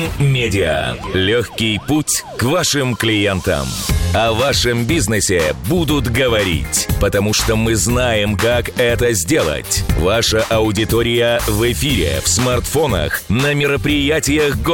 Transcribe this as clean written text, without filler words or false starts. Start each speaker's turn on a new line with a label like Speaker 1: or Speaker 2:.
Speaker 1: Медиа. Легкий путь к вашим клиентам. О вашем бизнесе будут говорить, потому что мы знаем, как это сделать. Ваша аудитория в эфире, в смартфонах, на мероприятиях